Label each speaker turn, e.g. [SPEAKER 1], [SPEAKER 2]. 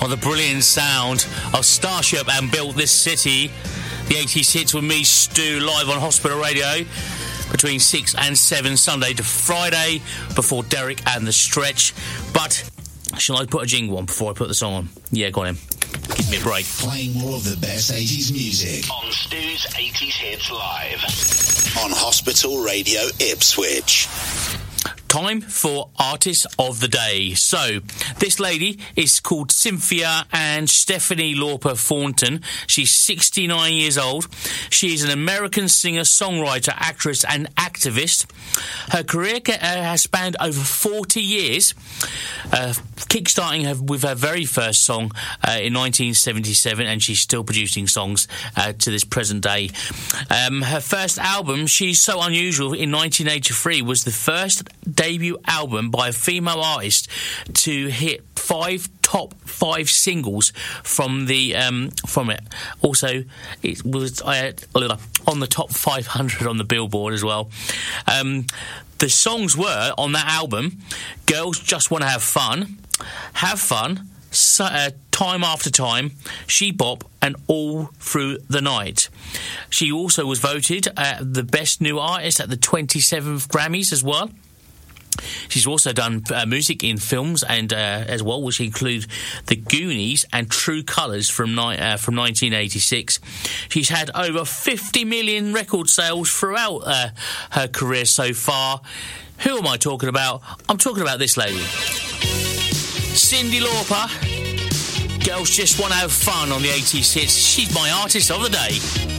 [SPEAKER 1] on the brilliant sound of Starship and Built This City. The 80s hits with me, Stu, live on Hospital Radio between 6 and 7 Sunday to Friday before Derek and The Stretch. But shall I put a jingle on before I put the song on? Yeah, go on in. Give me a break.
[SPEAKER 2] Playing more of the best 80s music
[SPEAKER 3] on Stu's 80s Hits Live
[SPEAKER 2] on Hospital Radio Ipswich.
[SPEAKER 1] Time for Artist of the Day. So, this lady is called Cynthia and Stephanie Lauper Thornton. She's 69 years old. She is an American singer, songwriter, actress and activist. Her career has spanned over 40 years, kickstarting with her very first song in 1977, and she's still producing songs to this present day. Her first album, She's So Unusual, in 1983, was the first debut album by a female artist to hit top five singles from it. Also, it was on the top 500 on the Billboard as well. The songs were on that album: Girls Just Want to Have Fun, Time After Time, She Bop, and All Through the Night. She also was voted the best new artist at the 27th Grammys as well. She's also done music in films and as well, which include The Goonies and True Colours from 1986. She's had over 50 million record sales throughout her career so far. Who am I talking about? I'm talking about this lady, Cyndi Lauper. Girls Just Want to Have Fun on the 80s hits. She's my artist of the day.